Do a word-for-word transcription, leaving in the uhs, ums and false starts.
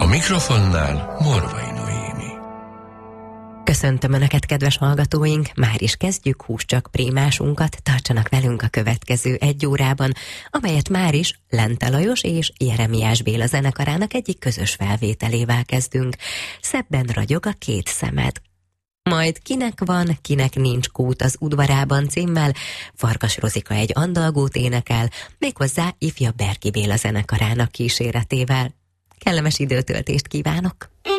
mikrofonnál Morvai Noémi. Köszöntöm Önöket, kedves hallgatóink! Már is kezdjük Húscsak prémásunkat, tartsanak velünk a következő egy órában, amelyet már is Lente Lajos és Jeremiás Béla zenekarának egyik közös felvételével kezdünk. Szebben ragyog a két szemed. Majd Kinek van, kinek nincs kút az udvarában címmel Farkas Rozika egy andalgót énekel, méghozzá ifja Berki Béla zenekarának kíséretével. Kellemes időtöltést kívánok!